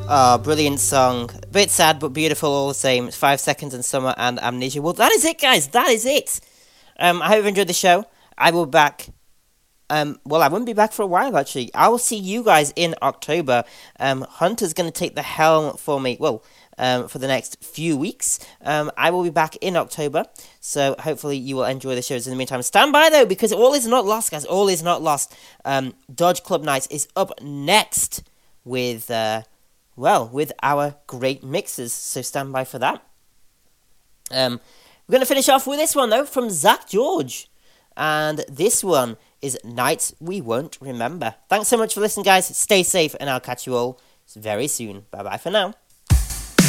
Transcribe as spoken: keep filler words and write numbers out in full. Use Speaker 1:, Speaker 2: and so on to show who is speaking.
Speaker 1: Oh, brilliant song. A bit sad, but beautiful all the same. It's Five Seconds in Summer and Amnesia. Well, that is it, guys. That is it. Um, I hope you enjoyed the show. I will be back. Um, well, I won't be back for a while, actually. I will see you guys in October. Um, Hunter's going to take the helm for me. Well, um, for the next few weeks. Um, I will be back in October. So hopefully you will enjoy the shows in the meantime. Stand by, though, because all is not lost, guys. All is not lost. Um, Dodge Club Nights is up next with... Uh, well, with our great mixes, so stand by for that. Um, we're going to finish off with this one, though, from Zach George. And this one is Nights We Won't Remember. Thanks so much for listening, guys. Stay safe, and I'll catch you all very soon. Bye-bye for now.